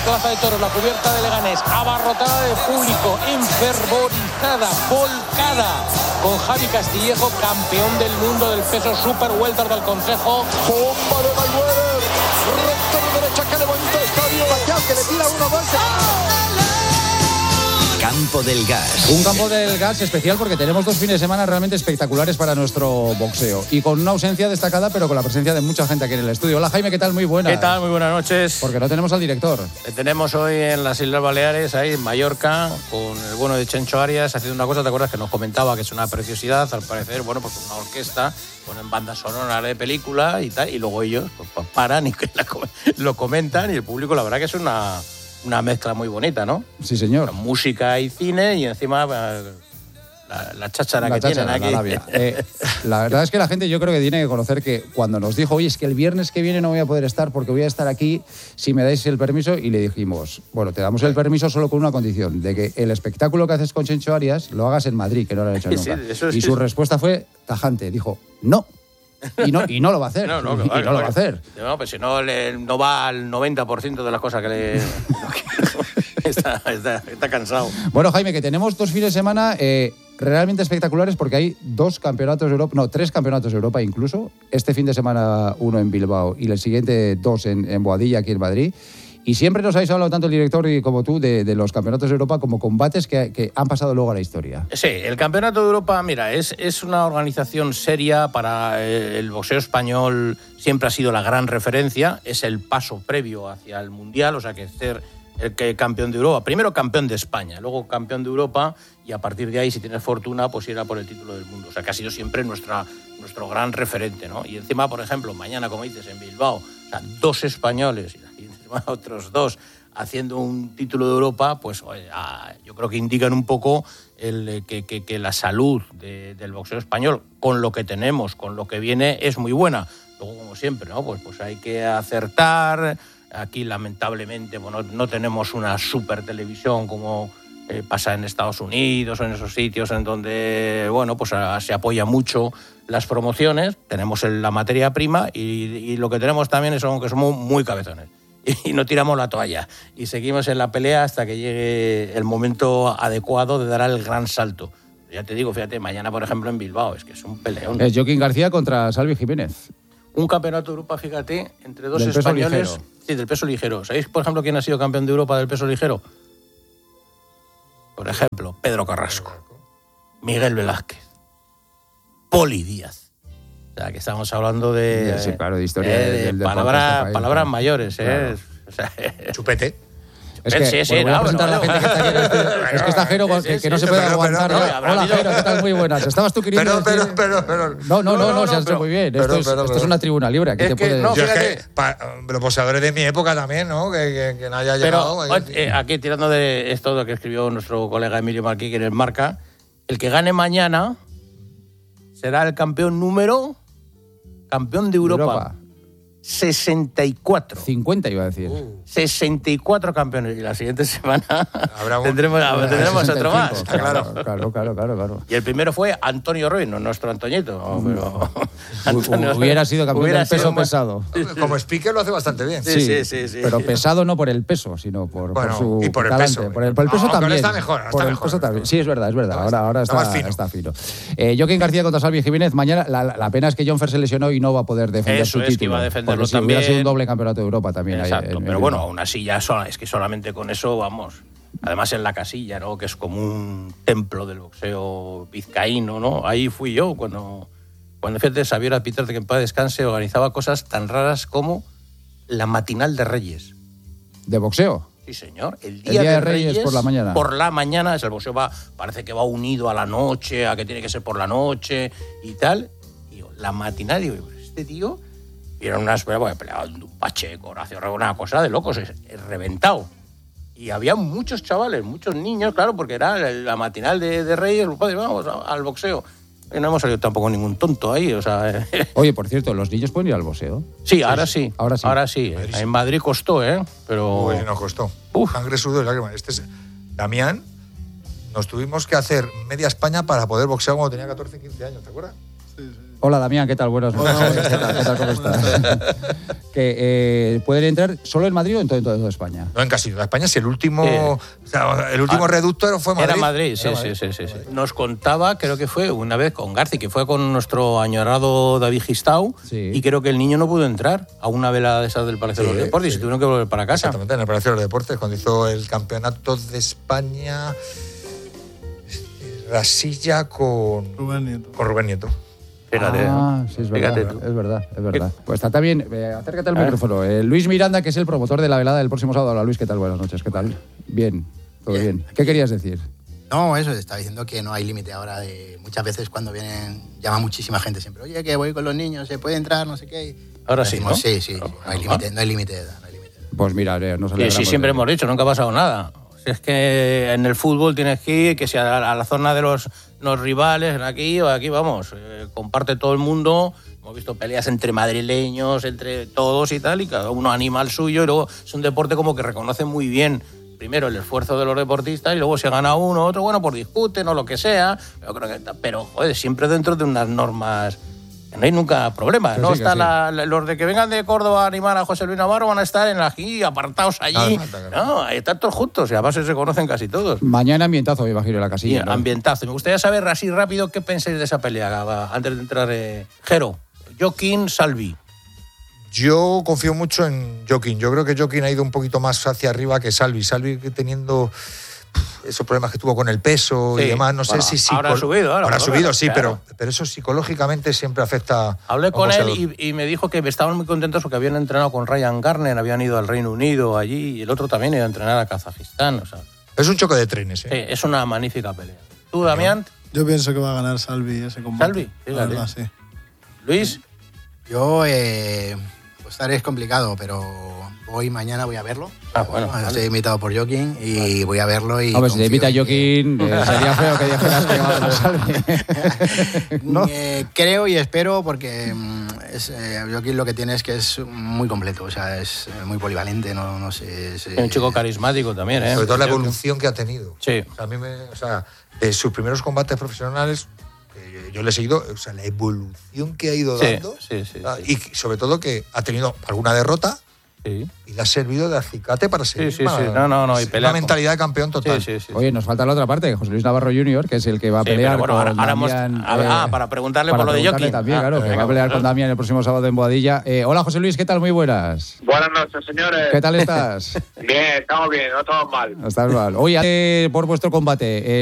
Plaza de Toros, la cubierta de Leganés, abarrotada de público, enfervorizada, volcada, con Javi Castillejo, campeón del mundo del peso super welter del Consejo. Bomba de Mayweather, recto de derecha que levanta el estadio, Pacquiao que le tira uno más. Campo del Gas. Un Campo del Gas especial porque tenemos 2 fines de semana realmente espectaculares para nuestro boxeo. Y con una ausencia destacada, pero con la presencia de mucha gente aquí en el estudio. Hola Jaime, ¿qué tal? Muy buenas. ¿Qué tal? Muy buenas noches. Porque no tenemos al director. Tenemos hoy en las Islas Baleares, ahí en Mallorca, con el bueno de Chencho Arias, haciendo una cosa, ¿te acuerdas? Que nos comentaba que es una preciosidad, al parecer, bueno, pues una orquesta, ponen banda sonora de película y tal, y luego ellos pues paran y lo comentan, y el público, la verdad que es una mezcla muy bonita, ¿no? Sí, señor. Con música y cine y encima la cháchara que tienen aquí. La verdad es que la gente yo creo que tiene que conocer que cuando nos dijo, oye, es que el viernes que viene no voy a poder estar porque voy a estar aquí si me dais el permiso, y le dijimos, bueno, te damos el permiso solo con una condición, de que el espectáculo que haces con Chencho Arias lo hagas en Madrid, que no lo han hecho nunca. Sí, y su respuesta fue tajante, dijo, no. Y no lo va a hacer. No lo va a hacer. No, pues si no, no va al 90% de las cosas que le... está cansado. Bueno, Jaime, que tenemos 2 fines de semana realmente espectaculares porque hay 3 campeonatos de Europa incluso. Este fin de semana 1 en Bilbao y el siguiente 2 en Boadilla, aquí en Madrid. Y siempre nos habéis hablado, tanto el director y como tú, de los campeonatos de Europa como combates que han pasado luego a la historia. Sí, el Campeonato de Europa, mira, es una organización seria para el boxeo español, siempre ha sido la gran referencia, es el paso previo hacia el Mundial, o sea que ser el campeón de Europa, primero campeón de España, luego campeón de Europa, y a partir de ahí, si tienes fortuna, pues irá por el título del mundo. O sea que ha sido siempre nuestro gran referente, ¿no? Y encima, por ejemplo, mañana, como dices, en Bilbao, o sea, 2 españoles y otros 2 haciendo un título de Europa, pues yo creo que indican un poco que la salud del boxeo español, con lo que tenemos, con lo que viene, es muy buena. Luego, como siempre, ¿no? Pues hay que acertar. Aquí, lamentablemente, bueno, no tenemos una super televisión como pasa en Estados Unidos o en esos sitios en donde, bueno, pues se apoya mucho las promociones. Tenemos la materia prima y lo que tenemos también es que somos muy cabezones. Y no tiramos la toalla. Y seguimos en la pelea hasta que llegue el momento adecuado de dar el gran salto. Ya te digo, fíjate, mañana, por ejemplo, en Bilbao, es que es un peleón. Es Joaquín García contra Salvi Jiménez. Un campeonato de Europa, fíjate, entre 2 del españoles. Peso ligero. Sí, del peso ligero. ¿Sabéis, por ejemplo, quién ha sido campeón de Europa del peso ligero? Por ejemplo, Pedro Carrasco, Miguel Velázquez, Poli Díaz. O sea, que estamos hablando de... Sí, claro, de historia del palabras mayores, claro. O sea, Chupete. Es que, sí, voy a presentar a la gente que está aquí en el estudio. Es que está Jero, que no se puede aguantar. Hola, Jero, ¿qué tal? Muy buenas. ¿Estabas tú queriendo decir? Pero. No, se ha hecho muy bien. Esto es una tribuna libre. Aquí te puedes... Yo es que los boxeadores de mi época también, ¿no? Que no haya llegado. Aquí, tirando de esto que escribió nuestro colega Emilio Marquí, que en el Marca, el que gane mañana será el campeón de Europa. 64. 50 iba a decir. 64 campeones. Y la siguiente semana tendremos otro más. Claro. Y el primero fue Antonio Ruiz, no nuestro Antoñito. Pero hubiera sido campeón del peso pesado. Como speaker lo hace bastante bien. Sí. Pero pesado no por el peso, sino por su y por el talante. peso. Por el peso también. Está mejor. También. Sí, es verdad. Ahora está fino. Joaquín García contra Salvi Jiménez. Mañana la pena es que John Fer se lesionó y no va a poder defender su título. Que iba a defenderlo porque si también. hubiera sido un doble campeonato de Europa también. Exacto, pero bueno, aún así ya es que solamente con eso, vamos. Además en la Casilla, ¿no? Que es como un templo del boxeo vizcaíno, ¿no? Ahí fui yo cuando fíjate, Xavier Peter, de que en paz descanse, organizaba cosas tan raras como la matinal de Reyes. ¿De boxeo? Sí, señor. El día de Reyes por la mañana. Por la mañana, el boxeo parece que va unido a la noche, a que tiene que ser por la noche y tal. Y la matinal, digo, este tío... Y eran unas peleas, peleaban un Pacheco, Horacio Rego, una cosa de locos, reventado. Y había muchos chavales, muchos niños, claro, porque era la matinal de Reyes, padre, vamos al boxeo. Y no hemos salido tampoco ningún tonto ahí, o sea... Oye, por cierto, ¿los niños pueden ir al boxeo? Sí, ahora sí. En Madrid costó, pero... Uy, no costó. Sangre, sudor y lágrimas. Damián, nos tuvimos que hacer media España para poder boxear cuando tenía 14, 15 años, ¿te acuerdas? Sí. Hola, Damián, ¿qué tal? Buenas noches. ¿Qué tal? ¿Cómo estás? Que pueden entrar solo en Madrid o en toda España. No, en casi toda España. Si el último, reducto fue Madrid. Era Madrid, sí. Nos contaba, creo que fue una vez con Garci, que fue con nuestro añorado David Gistau, y creo que el niño no pudo entrar a una velada de esas del Palacio de los Deportes y se tuvieron que volver para casa. Exactamente, en el Palacio de los Deportes, cuando hizo el campeonato de España, Rasilla con Rubén Nieto. Fíjate, sí, es verdad. Pues está bien, acércate al micrófono. Luis Miranda, que es el promotor de la velada del próximo sábado. Hola, Luis, ¿qué tal? Buenas noches, ¿qué tal? Bien, todo bien. ¿Qué querías decir? No, eso, estaba diciendo que no hay límite ahora. Muchas veces cuando llama muchísima gente siempre, oye, que voy con los niños, ¿se puede entrar? No sé qué. Ahora sí, ¿no? Sí, no hay límite de edad. Pues mira, nos alegramos. Sí, siempre hemos dicho, nunca ha pasado nada. Es que en el fútbol tienes que ir, que si a la zona de los rivales, aquí vamos, comparte todo el mundo. Hemos visto peleas entre madrileños, entre todos y tal, y cada uno anima al suyo, y luego es un deporte como que reconoce muy bien, primero el esfuerzo de los deportistas, y luego si gana uno, otro, bueno, pues discuten o lo que sea, pero joder, siempre dentro de unas normas. No hay nunca problema, ¿no? Los de que vengan de Córdoba a animar a José Luis Navarro van a estar aquí, apartados allí. No, están todos juntos y además se conocen casi todos. Mañana ambientazo, me imagino, en la casilla. Sí, ¿no? Ambientazo. Me gustaría saber así rápido qué pensáis de esa pelea antes de entrar. Jero, Joaquín, Salvi. Yo confío mucho en Joaquín. Yo creo que Joaquín ha ido un poquito más hacia arriba que Salvi. Salvi teniendo esos problemas que tuvo con el peso y demás, no sé si... Ahora ha subido, sí, claro. pero eso psicológicamente siempre afecta. Hablé con él y me dijo que estaban muy contentos porque habían entrenado con Ryan Garner, habían ido al Reino Unido allí, y el otro también iba a entrenar a Kazajistán. O sea, es un choque de trenes, Sí, es una magnífica pelea. ¿Tú, Damián? Yo pienso que va a ganar Salvi ese combate. ¿Salvi? Fíjate. Verdad, sí. ¿Luis? Yo, apostar es complicado, pero mañana voy a verlo. Bueno. Estoy invitado por Joaquín y voy a verlo. Y si te invita Joaquín, sería feo que dijeras que va a Salvi. ¿No? Creo y espero, porque Joaquín lo que tiene es que es muy completo, o sea, es muy polivalente, no sé. Es un chico carismático también, ¿eh? Sobre todo la evolución que ha tenido. Sí. O sea, a mí de sus primeros combates profesionales, yo le he seguido, o sea, la evolución que ha ido dando. Sí. Y sobre todo que ha tenido alguna derrota. Sí. Y le ha servido de acicate para seguir. Sí. No, y una mentalidad de campeón total. Sí. Oye, nos falta la otra parte, José Luis Navarro Jr., que es el que va a pelear con Damián. Para preguntarle por lo de Joaquín. También, claro, que va a pelear con Damián el próximo sábado en Boadilla. Hola, José Luis, ¿qué tal? Muy buenas. Buenas noches, señores. ¿Qué tal estás? Bien, estamos bien, no estamos mal. Estás mal. Oye, por vuestro combate,